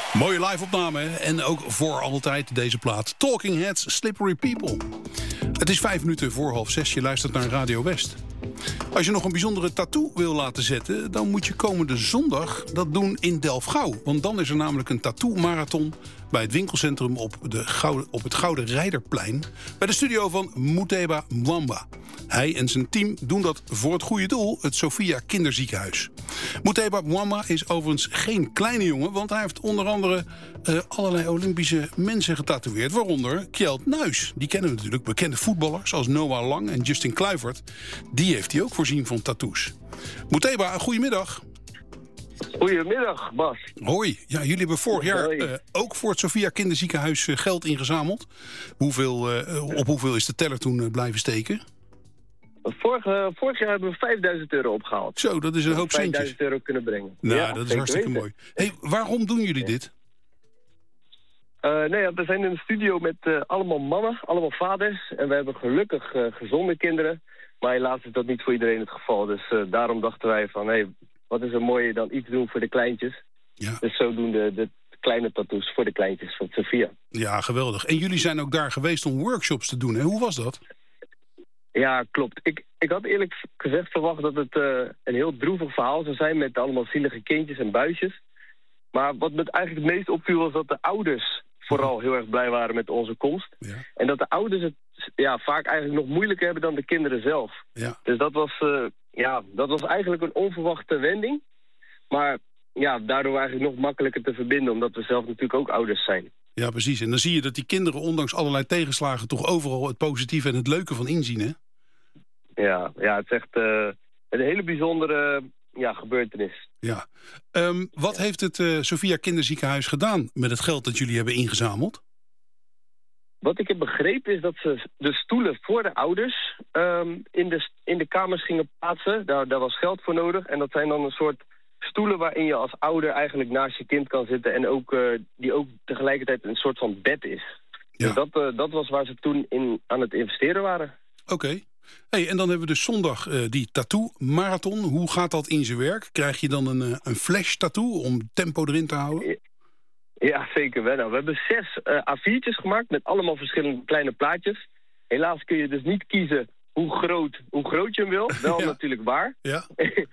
Mooie live-opname, hè? En ook voor altijd deze plaat. Talking Heads, Slippery People. Het is 5 minuten voor 5:30. Je luistert naar Radio West. Als je nog een bijzondere tattoo wil laten zetten, dan moet je komende zondag dat doen in Delfgauw. Want dan is er namelijk een tattoo-marathon bij het winkelcentrum op het Gouden Rijderplein, bij de studio van Muteba Mwamba. Hij en zijn team doen dat voor het goede doel, het Sophia Kinderziekenhuis. Muteba Mwamba is overigens geen kleine jongen, want hij heeft onder andere allerlei Olympische mensen getatoeëerd, waaronder Kjeld Nuis. Die kennen we natuurlijk, bekende voetballers als Noah Lang en Justin Kluivert. Die heeft hij ook voorzien van tattoos. Muteba, goedemiddag. Goedemiddag, Bas. Hoi. Ja, jullie hebben vorig jaar ook voor het Sophia Kinderziekenhuis geld ingezameld. Op hoeveel is de teller toen blijven steken? Vorig jaar hebben we €5.000 opgehaald. Zo, dat is een hoop centjes. €5.000 kunnen brengen. Nou, ja, dat is hartstikke mooi. Hey, waarom doen jullie dit? We zijn in de studio met allemaal mannen, allemaal vaders. En we hebben gelukkig gezonde kinderen. Maar helaas is dat niet voor iedereen het geval. Dus daarom dachten wij van, wat is er mooier dan iets doen voor de kleintjes. Ja. Dus zo doen de kleine tattoos voor de kleintjes van Sophia. Ja, geweldig. En jullie zijn ook daar geweest om workshops te doen, hè? Hoe was dat? Ja, klopt. Ik had eerlijk gezegd verwacht dat het een heel droevig verhaal zou zijn met allemaal zielige kindjes en buisjes. Maar wat me eigenlijk het meest opviel was dat de ouders vooral heel erg blij waren met onze komst. Ja. En dat de ouders het vaak eigenlijk nog moeilijker hebben dan de kinderen zelf. Ja. Dus dat was eigenlijk een onverwachte wending. Maar ja, daardoor eigenlijk nog makkelijker te verbinden, omdat we zelf natuurlijk ook ouders zijn. Ja, precies. En dan zie je dat die kinderen ondanks allerlei tegenslagen toch overal het positieve en het leuke van inzien, hè? Ja, het is echt een hele bijzondere gebeurtenis. Ja. Wat heeft het Sophia Kinderziekenhuis gedaan met het geld dat jullie hebben ingezameld? Wat ik heb begrepen is dat ze de stoelen voor de ouders in de kamers gingen plaatsen. Daar was geld voor nodig. En dat zijn dan een soort stoelen waarin je als ouder eigenlijk naast je kind kan zitten. En ook die ook tegelijkertijd een soort van bed is. Ja. Dus dat was waar ze toen aan het investeren waren. Oké. Hey, en dan hebben we dus zondag die tattoo-marathon. Hoe gaat dat in zijn werk? Krijg je dan een flash-tattoo om tempo erin te houden? Ja, zeker wel. We hebben 6 A4'tjes gemaakt met allemaal verschillende kleine plaatjes. Helaas kun je dus niet kiezen hoe groot je hem wil. Wel natuurlijk waar. Ja.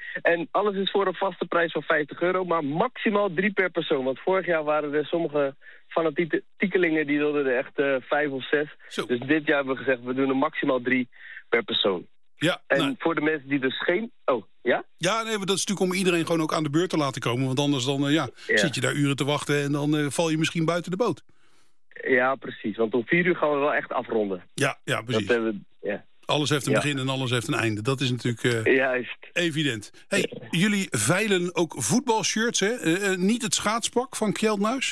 En alles is voor een vaste prijs van €50, maar maximaal 3 per persoon. Want vorig jaar waren er sommige fanatiekelingen die wilden er echt 5 of 6. Zo. Dus dit jaar hebben we gezegd, we doen er maximaal 3 per persoon. Ja, en voor de mensen die dus geen... Oh, ja? Ja, nee, maar dat is natuurlijk om iedereen gewoon ook aan de beurt te laten komen. Want anders dan zit je daar uren te wachten en dan val je misschien buiten de boot. Ja, precies. Want om 4 uur gaan we wel echt afronden. Ja, precies. Alles heeft een begin en alles heeft een einde. Dat is natuurlijk evident. Hey, jullie veilen ook voetbalshirts, hè? Niet het schaatspak van Kjeld Nuis?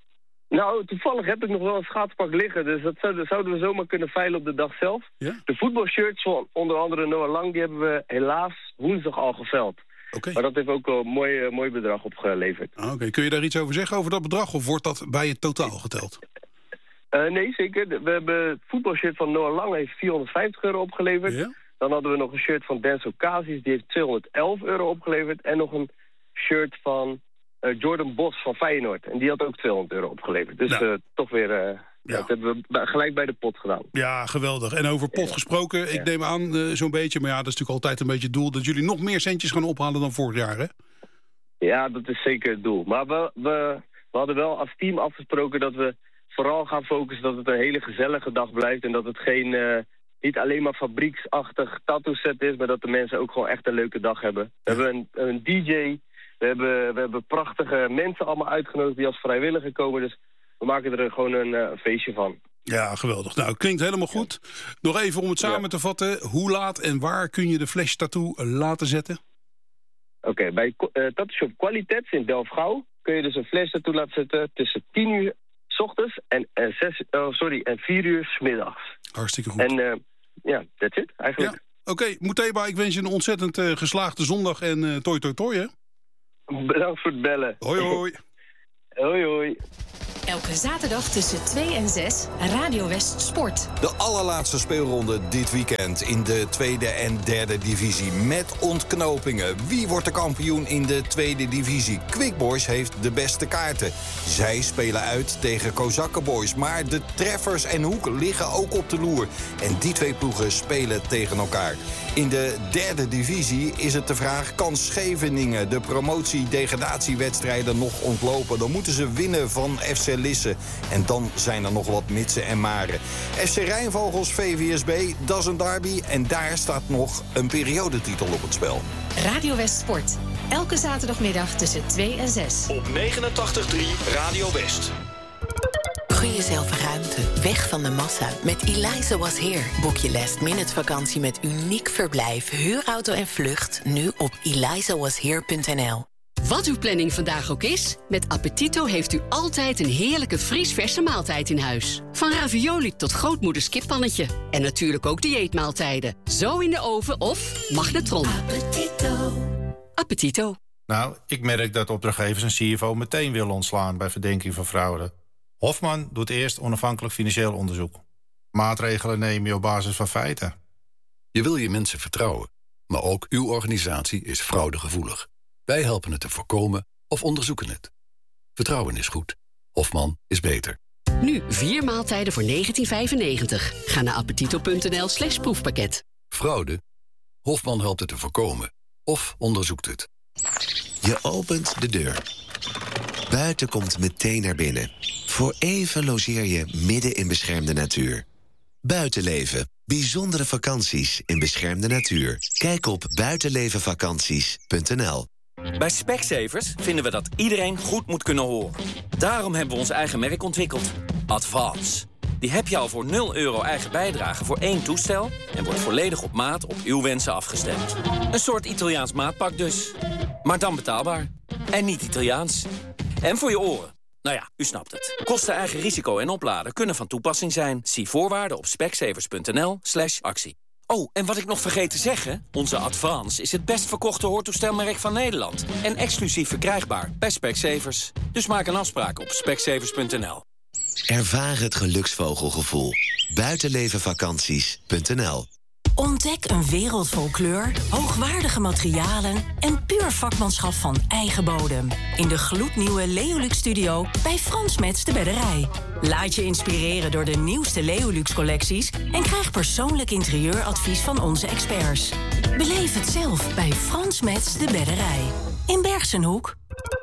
Nou, toevallig heb ik nog wel een schaatspak liggen. Dus dat zouden we zomaar kunnen veilen op de dag zelf. Ja? De voetbalshirts van onder andere Noah Lang, die hebben we helaas woensdag al geveild. Okay. Maar dat heeft ook wel een mooi bedrag opgeleverd. Oké. Kun je daar iets over zeggen over dat bedrag? Of wordt dat bij het totaal geteld? Nee, zeker. We hebben het voetbalshirt van Noah Lang heeft €450 opgeleverd. Ja? Dan hadden we nog een shirt van Denzel Casius, die heeft €211 opgeleverd. En nog een shirt van Jordan Bos van Feyenoord. En die had ook €200 opgeleverd. Dus toch weer... dat hebben we gelijk bij de pot gedaan. Ja, geweldig. En over pot gesproken, ik neem aan zo'n beetje... maar dat is natuurlijk altijd een beetje het doel... dat jullie nog meer centjes gaan ophalen dan vorig jaar, hè? Ja, dat is zeker het doel. Maar we hadden wel als team afgesproken dat we vooral gaan focussen... dat het een hele gezellige dag blijft... en dat het niet alleen maar fabrieksachtig tattoo set is... maar dat de mensen ook gewoon echt een leuke dag hebben. We hebben een DJ... We hebben prachtige mensen allemaal uitgenodigd die als vrijwilliger komen. Dus we maken er gewoon een feestje van. Ja, geweldig. Nou, klinkt helemaal goed. Nog even om het samen te vatten. Hoe laat en waar kun je de flash tattoo laten zetten? Oké, bij Tattoo Shop Qualitets in Delfgauw kun je dus een flash tattoo laten zetten tussen 10 uur 's ochtends en 4 uur 's middags. Hartstikke goed. En that's it eigenlijk. Ja. Oké, Muteba, ik wens je een ontzettend geslaagde zondag en toi toi toi, hè? Bedankt voor het bellen. Hoi hoi. Hoi hoi. Elke zaterdag tussen 2 en 6, Radio West Sport. De allerlaatste speelronde dit weekend in de tweede en derde divisie. Met ontknopingen. Wie wordt de kampioen in de tweede divisie? Quick Boys heeft de beste kaarten. Zij spelen uit tegen Kozakkenboys. Maar de treffers en Hoek liggen ook op de loer. En die twee ploegen spelen tegen elkaar. In de derde divisie is het de vraag: kan Scheveningen de promotie-degradatiewedstrijden nog ontlopen? Dan moeten ze winnen van FC Lisse. En dan zijn er nog wat mitsen en maren. FC Rijnvogels VVSB, dat is een derby. En daar staat nog een periodetitel op het spel. Radio West Sport. Elke zaterdagmiddag tussen 2 en 6. Op 89.3 Radio West. Gun jezelf ruimte, weg van de massa. Met Eliza Was Here boek je last-minute vakantie met uniek verblijf, huurauto en vlucht nu op elizawashere.nl. Wat uw planning vandaag ook is, met Appetito heeft u altijd een heerlijke vriesverse maaltijd in huis. Van ravioli tot grootmoeders kippannetje. En natuurlijk ook dieetmaaltijden. Zo in de oven of magnetron. Appetito. Appetito. Nou, ik merk dat opdrachtgevers een CFO meteen willen ontslaan bij verdenking van fraude. Hofman doet eerst onafhankelijk financieel onderzoek. Maatregelen neem je op basis van feiten. Je wil je mensen vertrouwen, maar ook uw organisatie is fraudegevoelig. Wij helpen het te voorkomen of onderzoeken het. Vertrouwen is goed. Hofman is beter. Nu 4 maaltijden voor €19,95. Ga naar appetito.nl/proefpakket. Fraude? Hofman helpt het te voorkomen of onderzoekt het. Je opent de deur. Buiten komt meteen naar binnen. Voor even logeer je midden in beschermde natuur. Buitenleven. Bijzondere vakanties in beschermde natuur. Kijk op buitenlevenvakanties.nl. Bij Specsavers vinden we dat iedereen goed moet kunnen horen. Daarom hebben we ons eigen merk ontwikkeld. Advance. Die heb je al voor €0 eigen bijdrage voor 1 toestel... en wordt volledig op maat op uw wensen afgestemd. Een soort Italiaans maatpak dus. Maar dan betaalbaar. En niet Italiaans. En voor je oren. Nou ja, u snapt het. Kosten, eigen risico en opladen kunnen van toepassing zijn. Zie voorwaarden op specsavers.nl/actie. Oh, en wat ik nog vergeet te zeggen... onze Advance is het best verkochte hoortoestelmerk van Nederland. En exclusief verkrijgbaar bij Specsavers. Dus maak een afspraak op specsavers.nl. Ervaar het geluksvogelgevoel. Buitenlevenvakanties.nl. Ontdek een wereld vol kleur, hoogwaardige materialen en puur vakmanschap van eigen bodem. In de gloednieuwe Leolux Studio bij Frans Metz de Bedderij. Laat je inspireren door de nieuwste Leolux-collecties en krijg persoonlijk interieuradvies van onze experts. Beleef het zelf bij Frans Metz de Bedderij. In Bergsenhoek.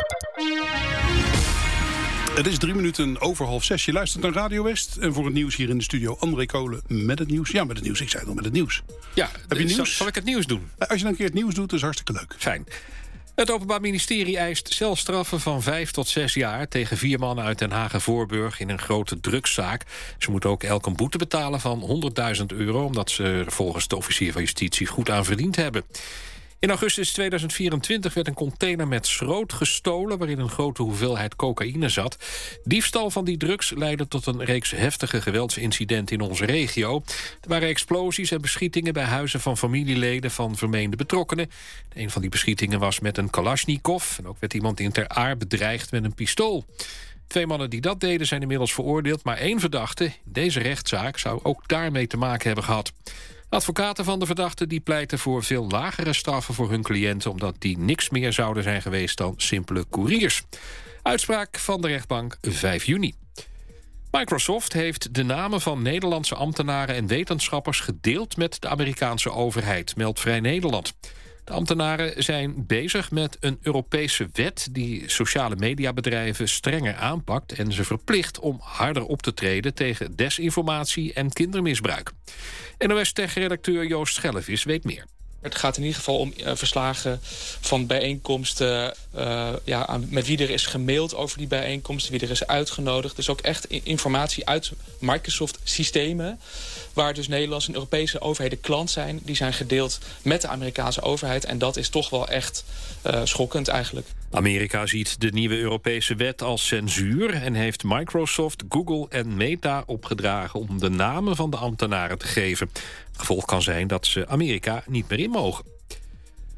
Het is 3 minuten over 5:30. Je luistert naar Radio West. En voor het nieuws hier in de studio André Kolen met het nieuws. Ja, met het nieuws. Ik zei het al, met het nieuws. Ja, heb je nieuws? Zal ik het nieuws doen? Als je dan een keer het nieuws doet, is hartstikke leuk. Fijn. Het Openbaar Ministerie eist celstraffen van 5 tot 6 jaar... tegen 4 mannen uit Den Haag-Voorburg in een grote drugszaak. Ze moeten ook elk een boete betalen van €100.000... omdat ze er volgens de officier van justitie goed aan verdiend hebben. In augustus 2024 werd een container met schroot gestolen... waarin een grote hoeveelheid cocaïne zat. Diefstal van die drugs leidde tot een reeks heftige geweldsincidenten in onze regio. Er waren explosies en beschietingen bij huizen van familieleden... van vermeende betrokkenen. Een van die beschietingen was met een Kalashnikov... en ook werd iemand in Ter Aar bedreigd met een pistool. 2 mannen die dat deden zijn inmiddels veroordeeld... maar 1 verdachte in deze rechtszaak zou ook daarmee te maken hebben gehad. Advocaten van de verdachten die pleiten voor veel lagere straffen voor hun cliënten... omdat die niks meer zouden zijn geweest dan simpele couriers. Uitspraak van de rechtbank 5 juni. Microsoft heeft de namen van Nederlandse ambtenaren en wetenschappers gedeeld met de Amerikaanse overheid, meldt Vrij Nederland. De ambtenaren zijn bezig met een Europese wet die sociale mediabedrijven strenger aanpakt en ze verplicht om harder op te treden tegen desinformatie en kindermisbruik. NOS-tech-redacteur Joost Schellevis weet meer. Het gaat in ieder geval om verslagen van bijeenkomsten, met wie er is gemaild over die bijeenkomsten, wie er is uitgenodigd. Dus ook echt informatie uit Microsoft-systemen, waar dus Nederlandse en Europese overheden klant zijn. Die zijn gedeeld met de Amerikaanse overheid en dat is toch wel echt schokkend eigenlijk. Amerika ziet de nieuwe Europese wet als censuur en heeft Microsoft, Google en Meta opgedragen om de namen van de ambtenaren te geven. Het gevolg kan zijn dat ze Amerika niet meer in mogen.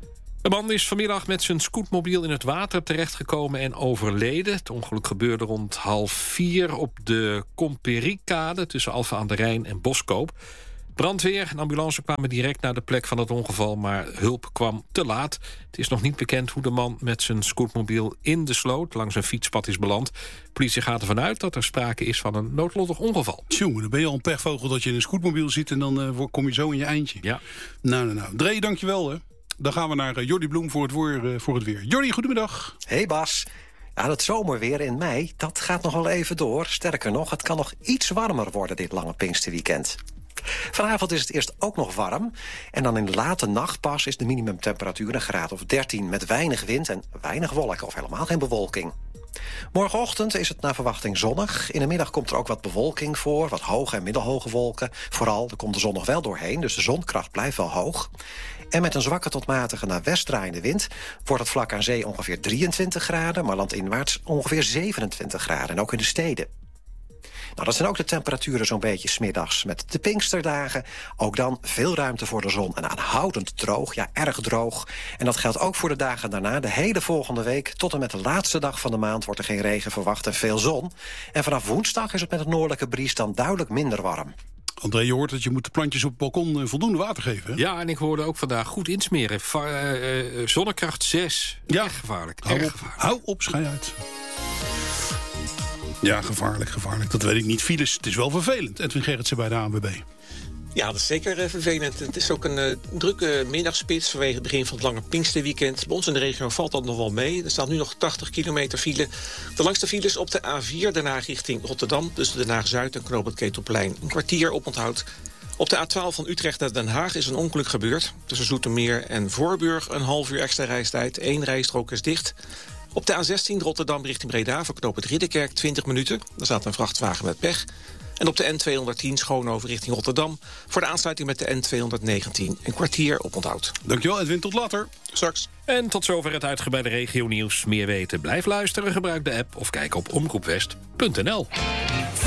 De man is vanmiddag met zijn scootmobiel in het water terechtgekomen en overleden. Het ongeluk gebeurde rond 3:30 op de Comperiekade tussen Alphen aan de Rijn en Boskoop. Brandweer en ambulance kwamen direct naar de plek van het ongeval, maar hulp kwam te laat. Het is nog niet bekend hoe de man met zijn scootmobiel in de sloot langs een fietspad is beland. De politie gaat ervan uit dat er sprake is van een noodlottig ongeval. Tjonge, dan ben je al een pechvogel dat je in een scootmobiel zit en dan kom je zo in je eindje. Ja. Nou. Dree, dankjewel hè. Dan gaan we naar Jordi Bloem voor het weer. Jordi, goedemiddag. Hey Bas. Ja, dat zomerweer in mei, dat gaat nog wel even door. Sterker nog, het kan nog iets warmer worden dit lange Pinksterweekend. Vanavond is het eerst ook nog warm. En dan in de late nacht pas is de minimumtemperatuur een graad of 13... met weinig wind en weinig wolken of helemaal geen bewolking. Morgenochtend is het naar verwachting zonnig. In de middag komt er ook wat bewolking voor, wat hoge en middelhoge wolken. Vooral, er komt de zon nog wel doorheen, dus de zonkracht blijft wel hoog. En met een zwakke tot matige naar west draaiende wind wordt het vlak aan zee ongeveer 23 graden... maar landinwaarts ongeveer 27 graden, en ook in de steden. Nou, dat zijn ook de temperaturen zo'n beetje 's middags met de Pinksterdagen. Ook dan veel ruimte voor de zon en aanhoudend droog, ja, erg droog. En dat geldt ook voor de dagen daarna. De hele volgende week tot en met de laatste dag van de maand wordt er geen regen verwacht en veel zon. En vanaf woensdag is het met het noordelijke bries dan duidelijk minder warm. André, je hoort dat je moet de plantjes op het balkon voldoende water geven. Hè? Ja, en ik hoorde ook vandaag goed insmeren. Zonnekracht 6. Ja, erg gevaarlijk. Hou op, schei uit. Ja, gevaarlijk. Dat weet ik niet. Files, het is wel vervelend. Edwin Gerritsen bij de ANWB. Ja, dat is zeker vervelend. Het is ook een drukke middagspits vanwege het begin van het lange Pinksterweekend. Bij ons in de regio valt dat nog wel mee. Er staat nu nog 80 kilometer file. De langste files op de A4, daarna richting Rotterdam... tussen Den Haag-Zuid en Knoop het Ketelplein. Een kwartier oponthoud. Op de A12 van Utrecht naar Den Haag is een ongeluk gebeurd. Tussen Zoetermeer en Voorburg een half uur extra reistijd. 1 rijstrook is dicht. Op de A16 Rotterdam richting Breda voor Knoop het Ridderkerk 20 minuten. Daar staat een vrachtwagen met pech. En op de N210 Schoonhoven richting Rotterdam... voor de aansluiting met de N219. Een kwartier oponthoud. Dankjewel Edwin, tot later. Straks. En tot zover het uitgebreide regionieuws. Meer weten, blijf luisteren, gebruik de app... of kijk op omroepwest.nl.